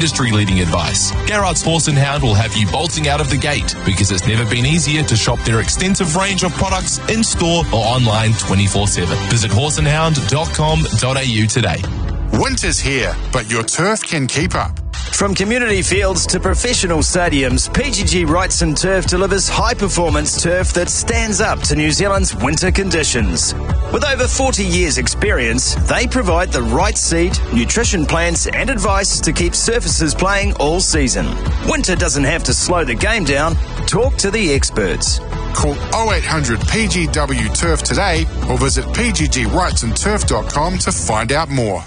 industry-leading advice. Garrard's Horse and Hound will have you bolting out of the gate because it's never been easier to shop their extensive range of products in-store or online 24/7. Visit horseandhound.com.au today. Winter's here, but your turf can keep up. From community fields to professional stadiums, PGG Wrightson Turf delivers high-performance turf that stands up to New Zealand's winter conditions. With over 40 years' experience, they provide the right seed, nutrition plans and advice to keep surfaces playing all season. Winter doesn't have to slow the game down. Talk to the experts. Call 0800 PGW Turf today or visit pggwrightsonturf.com to find out more.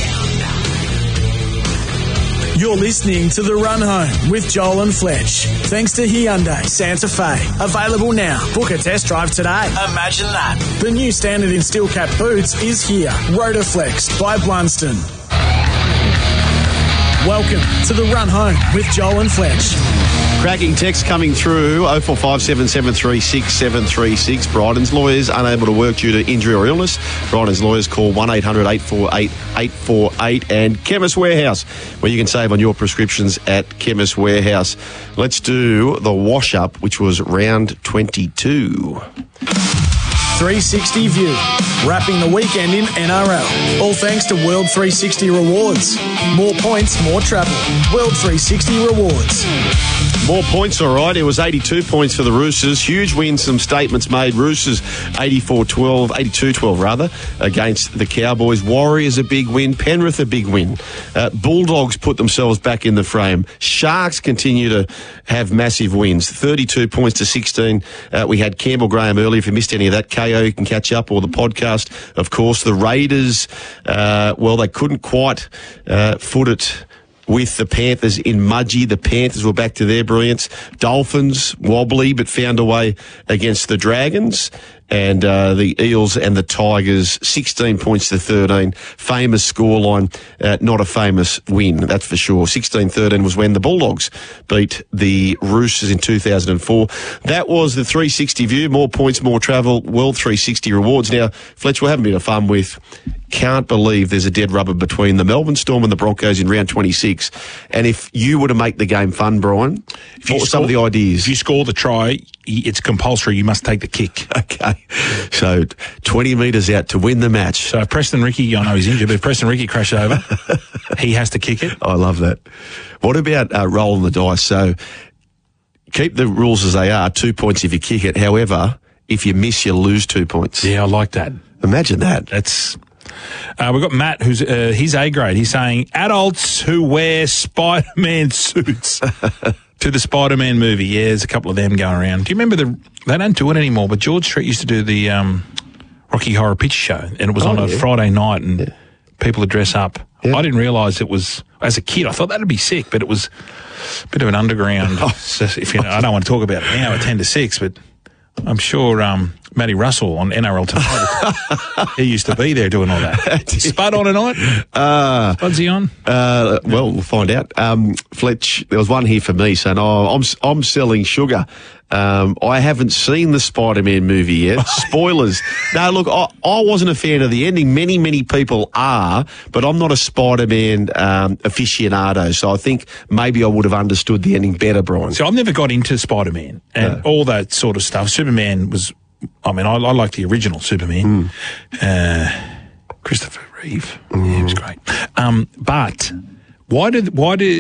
You're listening to The Run Home with Joel and Fletch. Thanks to Hyundai Santa Fe. Available now. Book a test drive today. Imagine that. The new standard in steel cap boots is here. Rotoflex by Blunston. Welcome to The Run Home with Joel and Fletch. Cracking text coming through 0457736736. Bryden's lawyers unable to work due to injury or illness. Bryden's lawyers call 1-800-848-848 and Chemist Warehouse, where you can save on your prescriptions at Chemist Warehouse. Let's do the wash-up, which was round 22. 360 View, wrapping the weekend in NRL. All thanks to World 360 Rewards. More points, more travel. World 360 Rewards. More points, all right. It was 82 points for the Roosters. Huge win, some statements made. Roosters 82-12 rather, against the Cowboys. Warriors a big win. Penrith a big win. Bulldogs put themselves back in the frame. Sharks continue to have massive wins. 32 points to 16. We had Campbell Graham earlier. If you missed any of that, KO, you can catch up, or the podcast, of course. The Raiders, they couldn't quite foot it with the Panthers in Mudgee. The Panthers were back to their brilliance. Dolphins, wobbly, but found a way against the Dragons. And the Eels and the Tigers, 16 points to 13. Famous scoreline, not a famous win, that's for sure. 16-13 was when the Bulldogs beat the Roosters in 2004. That was the 360 View. More points, more travel. World 360 Rewards. Now, Fletch, we're having a bit of fun with. Can't believe there's a dead rubber between the Melbourne Storm and the Broncos in round 26. And if you were to make the game fun, Brian, what were some of the ideas? If you score the try, it's compulsory. You must take the kick. Okay. So 20 metres out to win the match. So if Preston Ricky, I know he's injured, but if Preston Ricky crashes over, he has to kick it. I love that. What about rolling the dice? So keep the rules as they are, 2 points if you kick it. However, if you miss, you lose 2 points. Yeah, I like that. Imagine that. That's... we've got Matt, who's his A grade. He's saying adults who wear Spider-Man suits to the Spider-Man movie. Yeah, there's a couple of them going around. Do you remember they don't do it anymore, but George Street used to do the Rocky Horror Picture Show, and it was on a Friday night, and people would dress up. Yeah. I didn't realise it was, as a kid, I thought that'd be sick, but it was a bit of an underground. So if you know, I don't want to talk about it now at 10 to 6, but I'm sure Matty Russell on NRL Tonight, he used to be there doing all that. Spud on tonight? Spud's he on? Well, we'll find out. Fletch, there was one here for me saying, I'm selling sugar. I haven't seen the Spider-Man movie yet. Spoilers. No, look, I wasn't a fan of the ending. Many, many people are, but I'm not a Spider-Man aficionado, so I think maybe I would have understood the ending better, Brian. So I've never got into Spider-Man and all that sort of stuff. Superman was, I like the original Superman. Christopher Reeve. Yeah, he was great. But why do